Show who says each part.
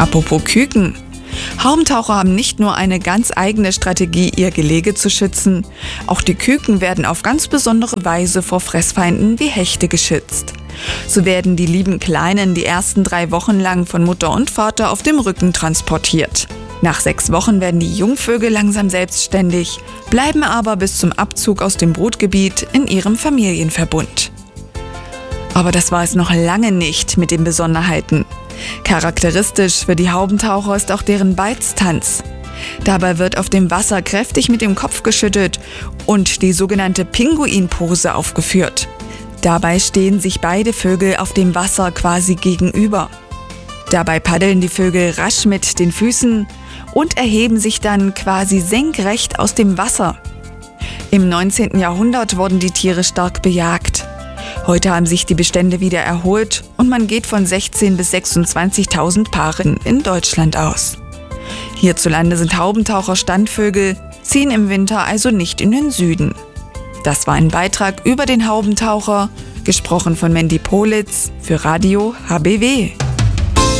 Speaker 1: Apropos Küken. Haubentaucher haben nicht nur eine ganz eigene Strategie, ihr Gelege zu schützen, auch die Küken werden auf ganz besondere Weise vor Fressfeinden wie Hechte geschützt. So werden die lieben Kleinen die ersten 3 Wochen lang von Mutter und Vater auf dem Rücken transportiert. Nach 6 Wochen werden die Jungvögel langsam selbstständig, bleiben aber bis zum Abzug aus dem Brutgebiet in ihrem Familienverbund. Aber das war es noch lange nicht mit den Besonderheiten. Charakteristisch für die Haubentaucher ist auch deren Balztanz. Dabei wird auf dem Wasser kräftig mit dem Kopf geschüttelt und die sogenannte Pinguinpose aufgeführt. Dabei stehen sich beide Vögel auf dem Wasser quasi gegenüber. Dabei paddeln die Vögel rasch mit den Füßen und erheben sich dann quasi senkrecht aus dem Wasser. Im 19. Jahrhundert wurden die Tiere stark bejagt. Heute haben sich die Bestände wieder erholt und man geht von 16.000 bis 26.000 Paaren in Deutschland aus. Hierzulande sind Haubentaucher Standvögel, ziehen im Winter also nicht in den Süden. Das war ein Beitrag über den Haubentaucher, gesprochen von Mandy Politz für Radio HBW.